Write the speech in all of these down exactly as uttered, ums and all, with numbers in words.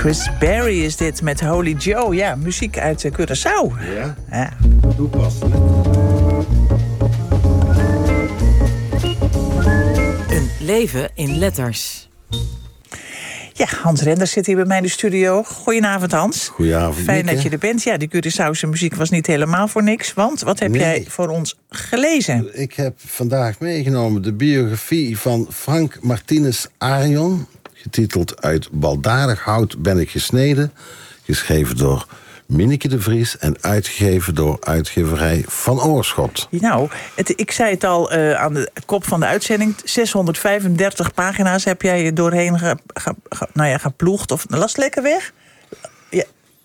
Chris Berry is dit met Holy Joe. Ja, muziek uit uh, Curaçao. Ja, ja. toepasselijk. Een leven in letters. Ja, Hans Renders zit hier bij mij in de studio. Goedenavond, Hans. Goedenavond. Fijn dat je er bent. Ja, die Curaçaose muziek was niet helemaal voor niks. Want wat heb nee. jij voor ons gelezen? Ik heb vandaag meegenomen de biografie van Frank Martinez Arion. Getiteld Uit baldadig hout ben ik gesneden. Geschreven door Minneke de Vries en uitgegeven door uitgeverij Van Oorschot. Nou, het, ik zei het al uh, aan de kop van de uitzending. zeshonderdvijfendertig pagina's heb jij doorheen ge, ge, ge, nou ja, geploegd. Of las het lekker weg? Ja.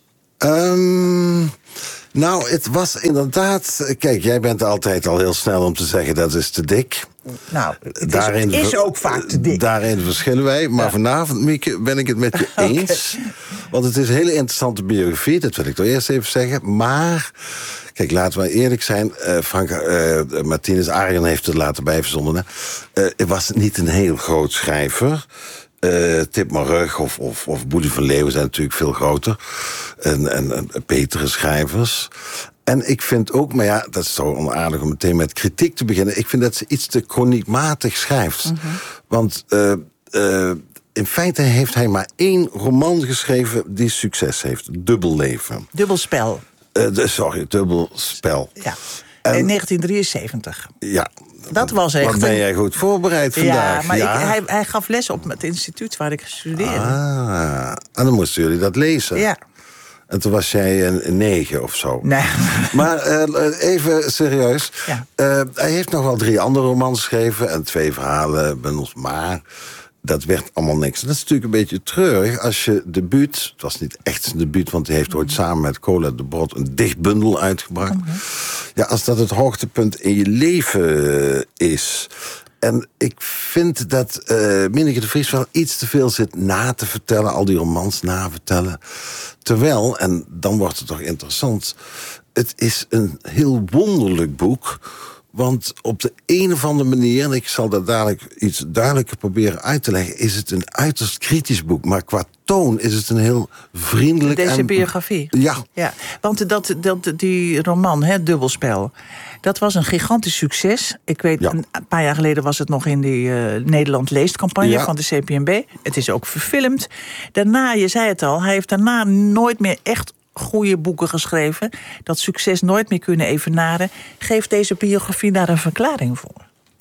Um, nou, het was inderdaad... Kijk, jij bent altijd al heel snel om te zeggen dat is te dik. Nou, het daarin is, is ook vaak te dik. Daarin verschillen wij. Maar ja. vanavond, Mieke, ben ik het met je eens. Okay. Want het is een hele interessante biografie. Dat wil ik toch eerst even zeggen. Maar, kijk, laten we eerlijk zijn. Uh, Frank uh, Martinez Arion heeft het later bijverzonden. Uh, het was niet een heel groot schrijver. Uh, Tipman Rug of, of, of Boelie van Leeuwen zijn natuurlijk veel groter. En, en, en betere schrijvers. En ik vind ook, maar ja, dat is zo onaardig om meteen met kritiek te beginnen. Ik vind dat ze iets te chroniekmatig schrijft. Mm-hmm. Want uh, uh, in feite heeft hij maar één roman geschreven die succes heeft. Dubbelleven. Dubbelspel. Uh, de, sorry, Dubbelspel. Ja, en, in negentien drieënzestig. Ja. Dat was echt... Wat ben jij goed voorbereid vandaag. Ja, maar ja. Ik, hij, hij gaf les op het instituut waar ik studeerde. Ah, en dan moesten jullie dat lezen. Ja. En toen was jij een, een negen of zo. Nee. Maar uh, even serieus. Ja. Uh, hij heeft nog wel drie andere romans geschreven. En twee verhalen bundels. Maar dat werd allemaal niks. Dat is natuurlijk een beetje treurig. Als je debuut... Het was niet echt zijn debuut. Want hij heeft ooit samen met Cola de Brod een dichtbundel uitgebracht. Mm-hmm. Ja, als dat het hoogtepunt in je leven is... En ik vind dat uh, Minneke de Vries wel iets te veel zit na te vertellen. Al die romans na vertellen. Terwijl, en dan wordt het toch interessant... het is een heel wonderlijk boek. Want op de een of andere manier... en ik zal dat dadelijk iets duidelijker proberen uit te leggen... is het een uiterst kritisch boek. Maar qua toon is het een heel vriendelijk... Deze en, biografie? Ja. ja. Want dat, dat, die roman, hè, Dubbelspel... dat was een gigantisch succes. Ik weet, ja. een paar jaar geleden was het nog in die uh, Nederland leest-campagne... Ja. van de C P N B. Het is ook verfilmd. Daarna, je zei het al, hij heeft daarna nooit meer echt... goede boeken geschreven, dat succes nooit meer kunnen evenaren. Geeft deze biografie daar een verklaring voor?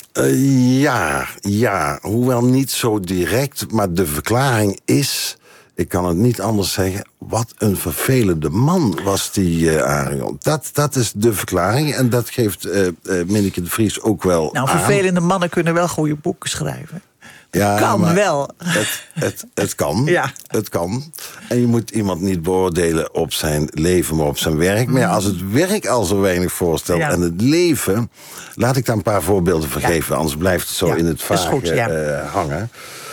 Uh, ja, ja, hoewel niet zo direct, maar de verklaring is... ik kan het niet anders zeggen... wat een vervelende man was die uh, Arion. Dat, dat is de verklaring en dat geeft uh, uh, Minneke de Vries ook wel Nou, aan. vervelende mannen kunnen wel goede boeken schrijven. Ja, kan wel. Het, het, het kan. Ja. Het kan. En je moet iemand niet beoordelen op zijn leven, maar op zijn werk. Maar ja, als het werk al zo weinig voorstelt ja. en het leven... laat ik daar een paar voorbeelden van ja. geven. Anders blijft het zo ja. in het vage goed, ja. uh, hangen.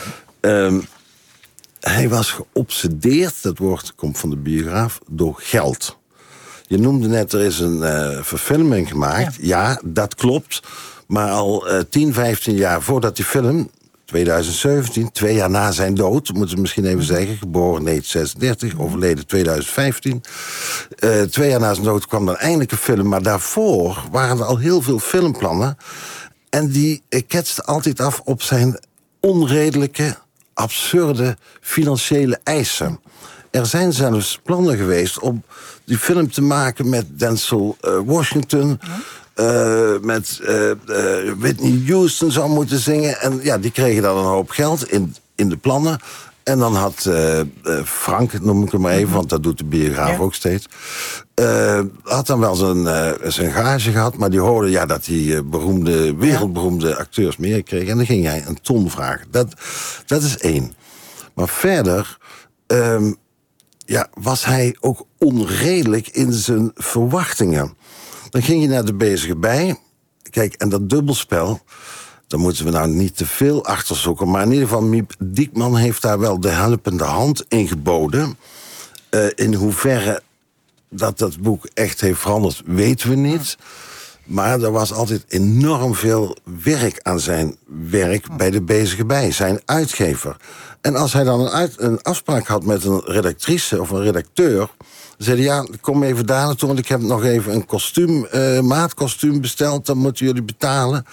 Um, hij was geobsedeerd, dat woord komt van de biograaf, door geld. Je noemde net, er is een uh, verfilming gemaakt. Ja. ja, dat klopt. Maar al uh, tien, vijftien jaar voordat die film... twintig zeventien, twee jaar na zijn dood, moeten we misschien even zeggen... geboren negentien zesendertig, overleden twintig vijftien. Uh, twee jaar na zijn dood kwam dan eindelijk een film... maar daarvoor waren er al heel veel filmplannen... en die uh, ketste altijd af op zijn onredelijke, absurde financiële eisen. Er zijn zelfs plannen geweest om die film te maken met Denzel uh, Washington... Ja. Uh, met uh, uh, Whitney Houston zou moeten zingen. En ja, die kregen dan een hoop geld in, in de plannen. En dan had uh, uh, Frank, noem ik hem maar even... Mm-hmm. want dat doet de biograaf ja. ook steeds... Uh, had dan wel zijn, uh, zijn gage gehad... maar die hoorde ja, dat die uh, beroemde, wereldberoemde ja. acteurs meer kregen... en dan ging hij een ton vragen. Dat, dat is één. Maar verder... Um, ja, was hij ook onredelijk in zijn verwachtingen... Dan ging je naar de bezige bij. Kijk, en dat dubbelspel... daar moeten we nou niet te veel achter zoeken... maar in ieder geval, Miep Diekman heeft daar wel de helpende hand in geboden. Uh, in hoeverre dat dat boek echt heeft veranderd, weten we niet. Maar er was altijd enorm veel werk aan zijn werk bij de bezige bij, zijn uitgever. En als hij dan een, uit, een afspraak had met een redactrice of een redacteur, dan zei hij, ja, kom even daar naartoe, want ik heb nog even een kostuum, uh, maatkostuum besteld, dan moeten jullie betalen.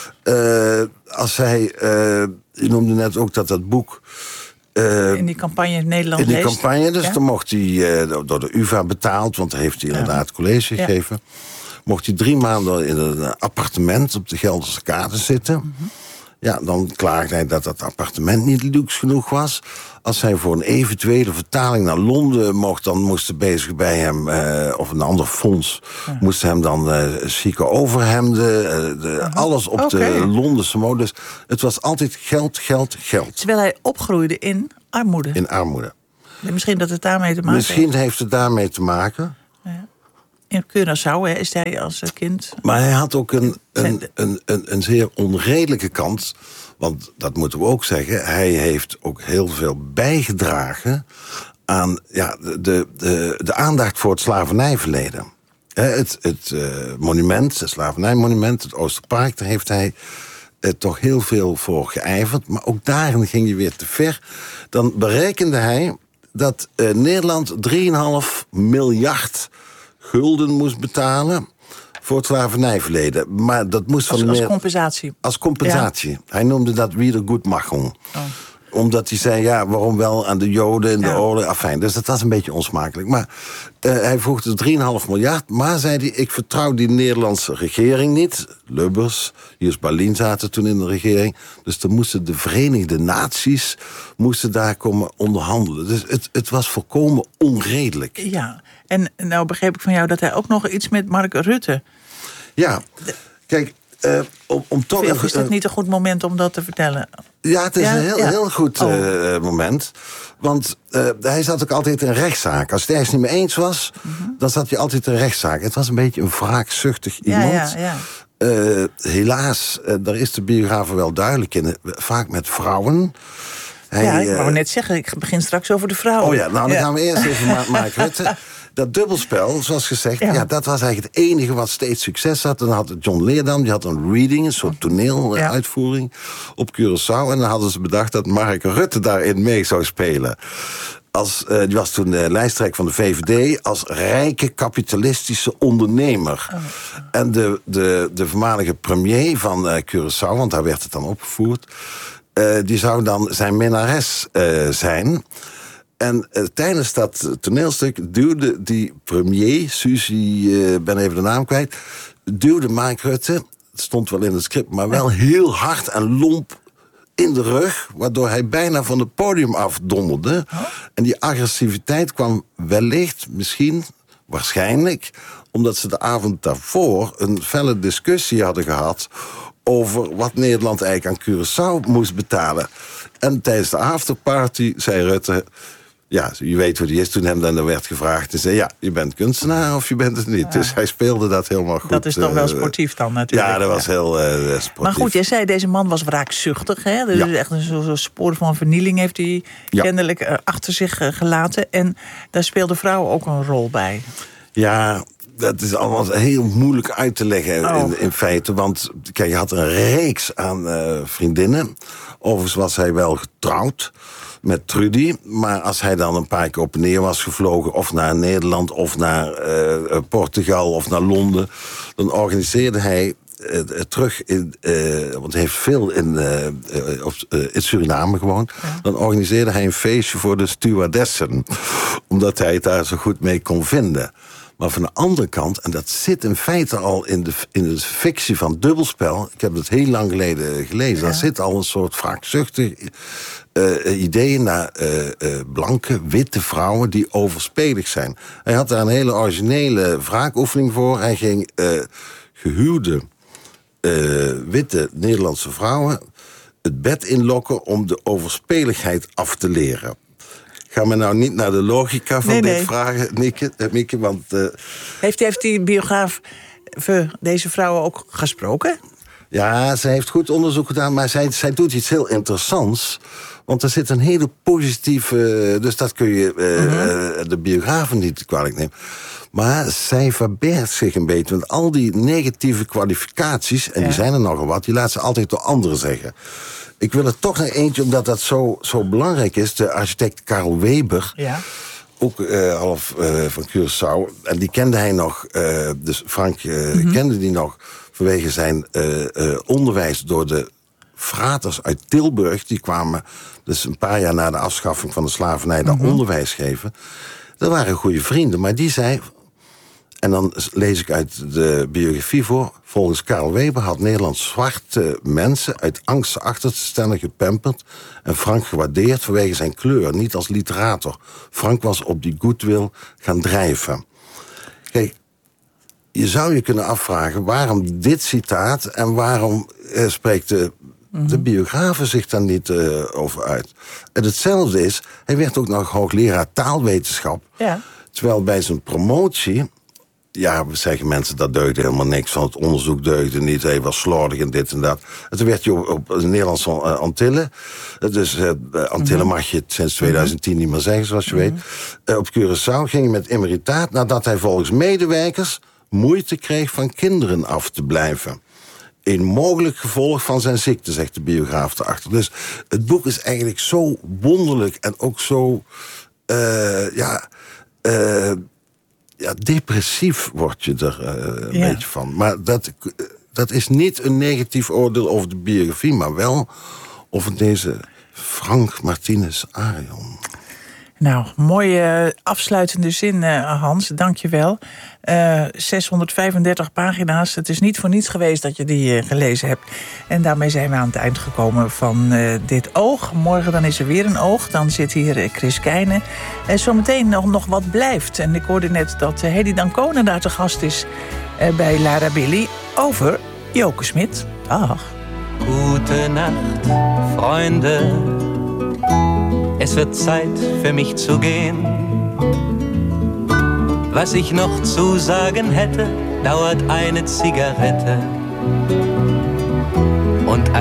Uh, als hij, uh, je noemde net ook dat dat boek... Uh, in die campagne in Nederland In die leest. campagne, dus ja? dan mocht hij uh, door de U vA betaald, want daar heeft hij inderdaad ja. college gegeven. Ja. Mocht hij drie maanden in een appartement op de Gelderse Kade zitten. Mm-hmm. Ja, dan klaagde hij dat dat appartement niet luxe genoeg was. Als hij voor een eventuele vertaling naar Londen mocht, dan moesten bezig bij hem, uh, of een ander fonds, ja. moesten hem dan uh, chique overhemden, uh, de, uh-huh. alles op okay. de Londense mode. Dus het was altijd geld, geld, geld. Terwijl hij opgroeide in armoede. In armoede. Misschien dat het daarmee te maken heeft. Misschien heeft het daarmee te maken. Ja. In Curaçao is hij als kind. Maar hij had ook een, een, een, een, een zeer onredelijke kant. Want dat moeten we ook zeggen. Hij heeft ook heel veel bijgedragen aan ja, de, de, de aandacht voor het slavernijverleden. Het, het uh, monument, het slavernijmonument, het Oosterpark, daar heeft hij uh, toch heel veel voor geijverd. Maar ook daarin ging hij weer te ver. Dan berekende hij dat uh, Nederland drieënhalf miljard gulden moest betalen voor het slavernijverleden. Maar dat moest als, van als meer, compensatie. Als compensatie. Ja. Hij noemde dat Wiedergutmachung. Oh. Omdat hij zei, ja, waarom wel aan de Joden in de ja. oorlog? Afijn, dus dat was een beetje onsmakelijk. Maar uh, hij vroeg dus drieënhalf miljard. Maar, zei hij, ik vertrouw die Nederlandse regering niet. Lubbers, Jus Berlin zaten toen in de regering. Dus dan moesten de Verenigde Naties moesten daar komen onderhandelen. Dus het, het was volkomen onredelijk. Ja, en nou begreep ik van jou dat hij ook nog iets met Mark Rutte... Ja, kijk, uh, om, om toch... Of is dat niet een goed moment om dat te vertellen? Ja, het is ja? een heel, ja. heel goed uh, oh. moment. Want uh, hij zat ook altijd in rechtszaak. Als hij het ergens niet mee eens was, mm-hmm. dan zat hij altijd in rechtszaak. Het was een beetje een wraakzuchtig iemand. Ja, ja, ja. Uh, helaas, uh, daar is de biograaf wel duidelijk in. Vaak met vrouwen. Hij, ja, ik wou uh, net zeggen, ik begin straks over de vrouwen. Oh ja, nou dan ja. gaan we eerst even Ma- Mark Rutte. Dat dubbelspel, zoals gezegd, ja. ja, dat was eigenlijk het enige wat steeds succes had. Dan had John Leerdam, die had een reading, een soort toneeluitvoering ja. op Curaçao. En dan hadden ze bedacht dat Mark Rutte daarin mee zou spelen. Als, uh, die was toen de lijsttrekker van de V V D als rijke kapitalistische ondernemer. Oh. En de, de, de voormalige premier van uh, Curaçao, want daar werd het dan opgevoerd, uh, die zou dan zijn minnares uh, zijn. En uh, tijdens dat toneelstuk duwde die premier, Suzy, uh, ben even de naam kwijt, duwde Mark Rutte, het stond wel in het script, maar wel heel hard en lomp in de rug, waardoor hij bijna van het podium afdonderde. Oh. En die agressiviteit kwam wellicht, misschien, waarschijnlijk, omdat ze de avond daarvoor een felle discussie hadden gehad over wat Nederland eigenlijk aan Curaçao moest betalen. En tijdens de afterparty zei Rutte, ja, je weet hoe die is, toen hem dan werd gevraagd, en zei, ja, je bent kunstenaar of je bent het niet. Ja. Dus hij speelde dat helemaal goed. Dat is toch wel sportief dan natuurlijk. Ja, dat was ja. heel uh, sportief. Maar goed, jij zei, deze man was wraakzuchtig. Hè? Dus ja. echt een soort spoor van vernieling heeft hij ja. kennelijk uh, achter zich uh, gelaten. En daar speelde vrouwen ook een rol bij. Ja, dat is allemaal heel moeilijk uit te leggen oh. in, in feite. Want kijk, je had een reeks aan uh, vriendinnen. Overigens was hij wel getrouwd met Trudy. Maar als hij dan een paar keer op en neer was gevlogen, of naar Nederland, of naar uh, Portugal, of naar Londen, dan organiseerde hij uh, terug in, uh, want hij heeft veel in, uh, uh, op, uh, in Suriname gewoond. Ja. Dan organiseerde hij een feestje voor de stewardessen, omdat hij het daar zo goed mee kon vinden. Maar van de andere kant, en dat zit in feite al in de, in de fictie van Dubbelspel, ik heb het heel lang geleden gelezen, ja. daar zit al een soort wraakzuchtig uh, ideeën naar uh, uh, blanke, witte vrouwen die overspelig zijn. Hij had daar een hele originele wraakoefening voor. Hij ging uh, gehuwde uh, witte Nederlandse vrouwen het bed inlokken om de overspeligheid af te leren. Ga me nou niet naar de logica van nee, dit nee. vragen, Mieke, Mieke want... Uh... Heeft, heeft die biograaf deze vrouwen ook gesproken? Ja, zij heeft goed onderzoek gedaan, maar zij, zij doet iets heel interessants. Want er zit een hele positieve... Dus dat kun je uh, mm-hmm. de biografen niet kwalijk nemen. Maar zij verbergt zich een beetje. Want al die negatieve kwalificaties, en ja. die zijn er nogal wat... die laat ze altijd door anderen zeggen. Ik wil er toch nog eentje, omdat dat zo, zo belangrijk is. De architect Karl Weber... Ja. Ook uh, half uh, van Curaçao. En die kende hij nog, uh, dus Frank uh, mm-hmm. kende die nog... vanwege zijn uh, uh, onderwijs door de fraters uit Tilburg. Die kwamen dus een paar jaar na de afschaffing van de slavernij... daar mm-hmm. onderwijs geven. Dat waren goede vrienden, maar die zei... en dan lees ik uit de biografie voor... volgens Karl Weber had Nederland zwarte mensen... uit angst achter te stellen gepemperd... en Frank gewaardeerd vanwege zijn kleur, niet als literator. Frank was op die goodwill gaan drijven. Kijk, je zou je kunnen afvragen waarom dit citaat... en waarom eh, spreekt de, mm-hmm. de biografen zich dan niet uh, over uit. En hetzelfde is, hij werd ook nog hoogleraar taalwetenschap... Ja. terwijl bij zijn promotie... ja, we zeggen mensen, dat deugde helemaal niks van. Het onderzoek deugde niet, hij was slordig en dit en dat. En toen werd je op, op de Nederlandse uh, Antillen... dus uh, Antillen mm-hmm. mag je sinds twintig tien niet meer zeggen, zoals je mm-hmm. weet... Uh, op Curaçao ging hij met emeritaat... nadat hij volgens medewerkers moeite kreeg van kinderen af te blijven. Een mogelijk gevolg van zijn ziekte, zegt de biograaf erachter. Dus het boek is eigenlijk zo wonderlijk en ook zo... Uh, ja... Uh, Ja, depressief word je er uh, een ja. beetje van. Maar dat, dat is niet een negatief oordeel over de biografie... maar wel over deze Frank Martinez Arion. Nou, mooie uh, afsluitende zin, uh, Hans. Dank je wel. Uh, zeshonderdvijfendertig pagina's. Het is niet voor niets geweest dat je die uh, gelezen hebt. En daarmee zijn we aan het eind gekomen van uh, dit oog. Morgen dan is er weer een oog. Dan zit hier uh, Chris Keijne. En zometeen nog, nog wat blijft. En ik hoorde net dat uh, Hedy Dancona daar te gast is... Uh, bij Lara Billy over Joke Smit. Dag. Gute Nacht, Freunde. Es wird Zeit für mich zu gehen. Was ich noch zu sagen hätte, dauert eine Zigarette und ein